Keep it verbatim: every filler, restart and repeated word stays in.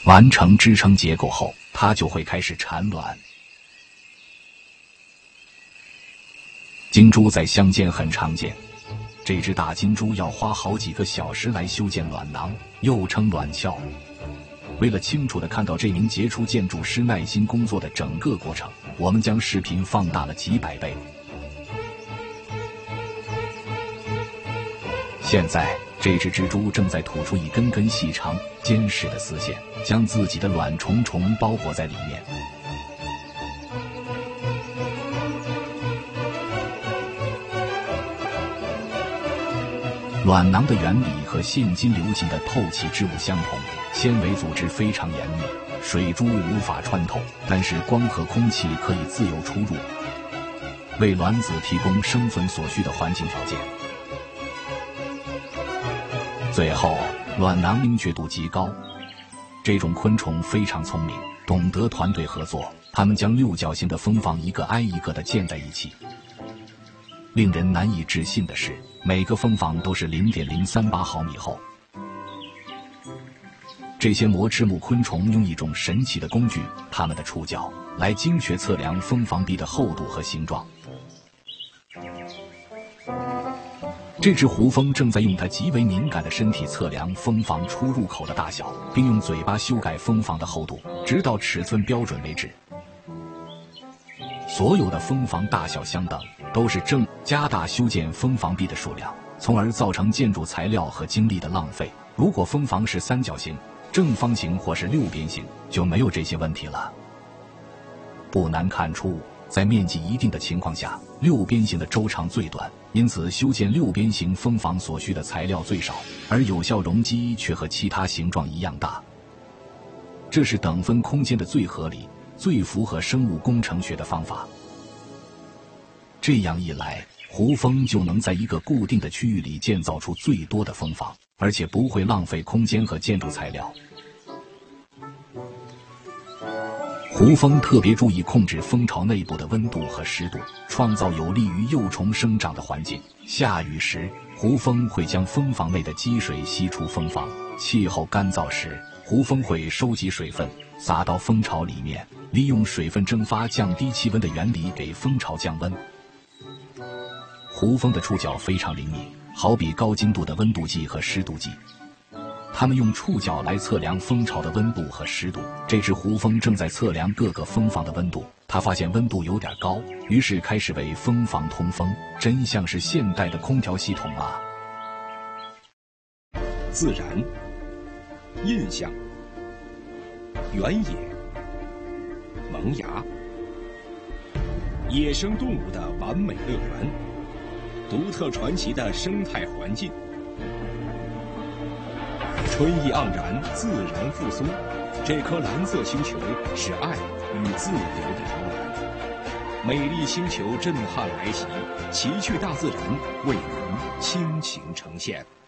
完成支撑结构后，它就会开始产卵。金珠在乡间很常见，这只大金珠要花好几个小时来修建卵囊，又称卵鞘。为了清楚地看到这名杰出建筑师耐心工作的整个过程，我们将视频放大了几百倍。现在，这只蜘蛛正在吐出一根根细长、坚实的丝线，将自己的卵重重包裹在里面。卵囊的原理和现今流行的透气织物相同，纤维组织非常严密，水珠无法穿透，但是光和空气可以自由出入，为卵子提供生存所需的环境条件。最后，卵囊精确度极高。这种昆虫非常聪明，懂得团队合作，它们将六角形的蜂房一个挨一个地建在一起。令人难以置信的是，每个蜂房都是 零点零三八毫米厚。这些膜翅目昆虫用一种神奇的工具，它们的触角，来精确测量蜂房壁的厚度和形状。这只胡蜂正在用它极为敏感的身体测量蜂房出入口的大小，并用嘴巴修改蜂房的厚度，直到尺寸标准为止。所有的蜂房大小相等，都是正加大修建蜂房壁的数量，从而造成建筑材料和精力的浪费。如果蜂房是三角形、正方形或是六边形，就没有这些问题了。不难看出，在面积一定的情况下，六边形的周长最短，因此修建六边形蜂房所需的材料最少，而有效容积却和其他形状一样大。这是等分空间的最合理、最符合生物工程学的方法。这样一来，胡蜂就能在一个固定的区域里建造出最多的蜂房，而且不会浪费空间和建筑材料。胡蜂特别注意控制蜂巢内部的温度和湿度，创造有利于幼虫生长的环境。下雨时，胡蜂会将蜂房内的积水吸出蜂房；气候干燥时，胡蜂会收集水分，撒到蜂巢里面，利用水分蒸发降低气温的原理给蜂巢降温。胡蜂的触角非常灵敏，好比高精度的温度计和湿度计。它们用触角来测量蜂巢的温度和湿度。这只胡蜂正在测量各个蜂房的温度，它发现温度有点高，于是开始为蜂房通风，真像是现代的空调系统啊！ 自然、印象、原野、萌芽，野生动物的完美乐园，独特传奇的生态环境。春意盎然，自然复苏。这颗蓝色星球是爱与自由的摇篮。美丽星球震撼来袭，奇趣大自然为您倾情呈现。